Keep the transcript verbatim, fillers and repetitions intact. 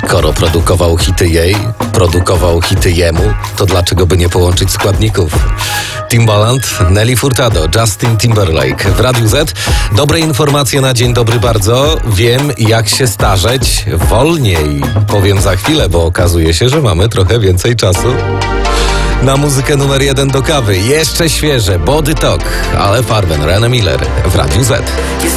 Skoro produkował hity jej, produkował hity jemu, to dlaczego by nie połączyć składników? Timbaland, Nelly Furtado, Justin Timberlake w Radiu Z. Dobre informacje na dzień dobry bardzo. Wiem, jak się starzeć wolniej. Powiem za chwilę, bo okazuje się, że mamy trochę więcej czasu na muzykę numer jeden do kawy. Jeszcze świeże, Body Talk, ale Farben, René Miller w Radiu Z.